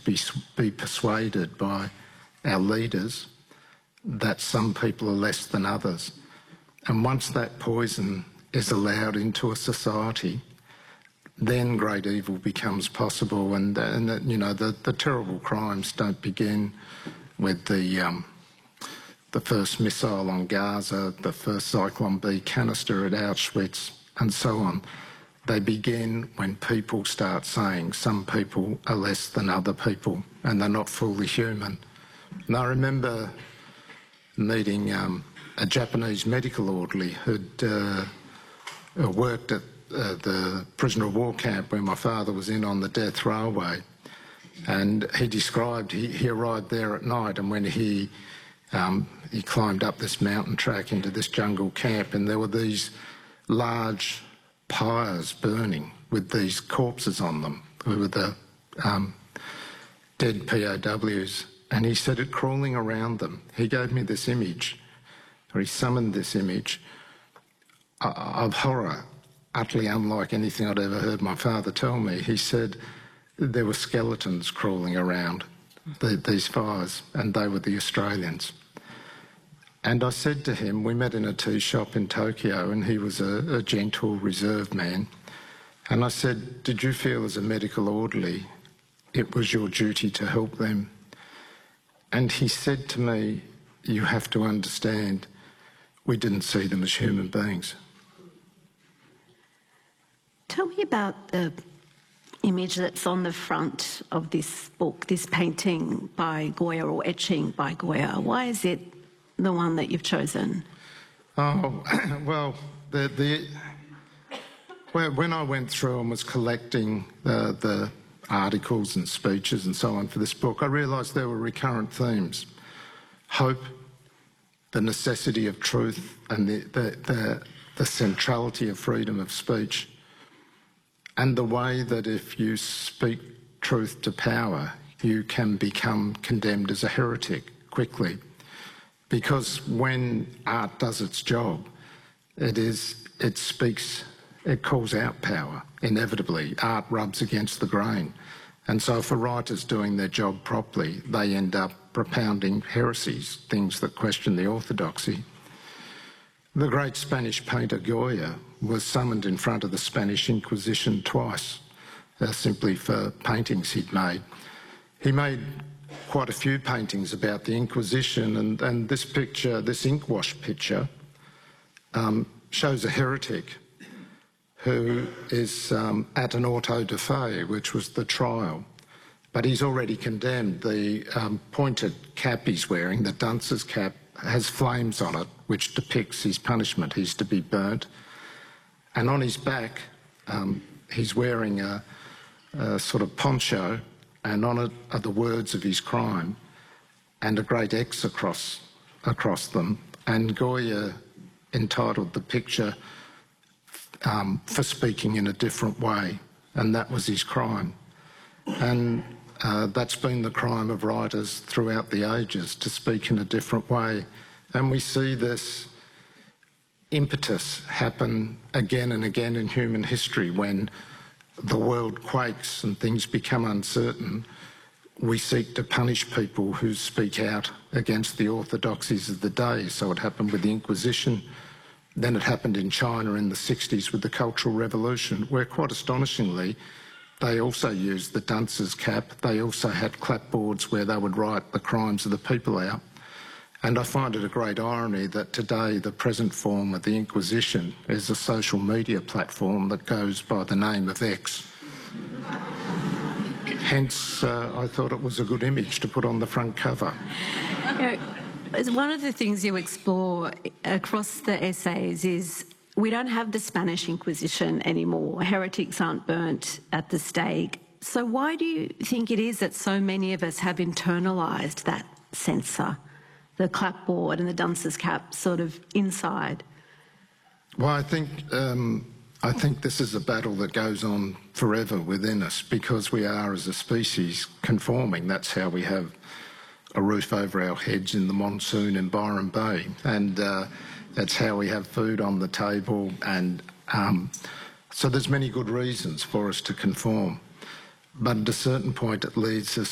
be persuaded by our leaders that some people are less than others. And once that poison is allowed into a society, then great evil becomes possible. And you know, the terrible crimes don't begin with the first missile on Gaza, the first Zyklon B canister at Auschwitz, and so on. They begin when people start saying some people are less than other people and they're not fully human. And I remember meeting a Japanese medical orderly who'd worked at the prisoner of war camp where my father was in on the death railway. And he described, he arrived there at night, and when he climbed up this mountain track into this jungle camp, and there were these large pyres burning with these corpses on them, who were the dead POWs. And he said it crawling around them. He gave me this image, or he summoned this image of horror, utterly unlike anything I'd ever heard my father tell me. He said there were skeletons crawling around these fires, and they were the Australians. And I said to him, we met in a tea shop in Tokyo, and he was a gentle, reserved man. And I said, did you feel as a medical orderly it was your duty to help them? And he said to me, you have to understand, we didn't see them as human beings. Tell me about the image that's on the front of this book, this painting by Goya, or etching by Goya. Why is it the one that you've chosen? Oh, well, when I went through and was collecting the articles and speeches and so on for this book, I realised there were recurrent themes. Hope, the necessity of truth, and the centrality of freedom of speech, and the way that if you speak truth to power, you can become condemned as a heretic quickly. Because when art does its job, it calls out power, inevitably. Art rubs against the grain. And so if a writer's doing their job properly, they end up propounding heresies, things that question the orthodoxy. The great Spanish painter Goya was summoned in front of the Spanish Inquisition twice, simply for paintings he'd made. He made quite a few paintings about the Inquisition, and this picture, this ink-wash picture, shows a heretic who is at an auto de fe, which was the trial. But he's already condemned. The pointed cap he's wearing, the dunce's cap, has flames on it, which depicts his punishment. He's to be burnt. And on his back, he's wearing a sort of poncho, and on it are the words of his crime and a great X across them. And Goya entitled the picture for speaking in a different way, and that was his crime. And that's been the crime of writers throughout the ages, to speak in a different way. And we see this impetus happen again and again in human history. When the world quakes and things become uncertain, we seek to punish people who speak out against the orthodoxies of the day. So it happened with the Inquisition, then it happened in China in the 60s with the Cultural Revolution, where quite astonishingly they also used the dunce's cap. They also had clapboards where they would write the crimes of the people out. And I find it a great irony that today the present form of the Inquisition is a social media platform that goes by the name of X. Hence, I thought it was a good image to put on the front cover. One of the things you explore across the essays is we don't have the Spanish Inquisition anymore. Heretics aren't burnt at the stake. So why do you think it is that so many of us have internalised that censor, the clapboard and the dunce's cap sort of inside? Well, I think this is a battle that goes on forever within us, because we are, as a species, conforming. That's how we have a roof over our heads in the monsoon in Byron Bay, and that's how we have food on the table. And so there's many good reasons for us to conform. But at a certain point, it leaves us